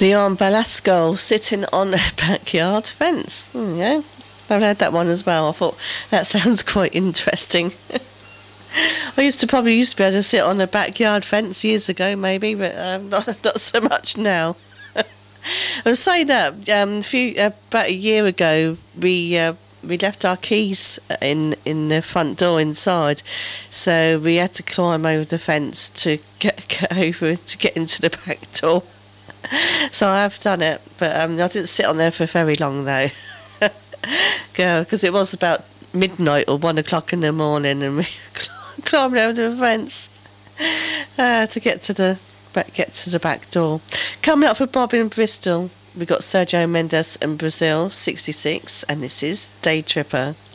Leon Velasco sitting on a backyard fence. Yeah, I've heard that one as well. I thought that sounds quite interesting. I used to be able to sit on a backyard fence years ago, maybe, but not so much now. I was saying that about a year ago, we left our keys in the front door inside, so we had to climb over the fence to get over to get into the back door. So I have done it, but I didn't sit on there for very long though. Because it was about midnight or 1 o'clock in the morning, and we climbed over the fence to get to the back door. Coming up for Bob in Bristol, we got Sergio Mendes in Brazil, 66, and this is Day Tripper.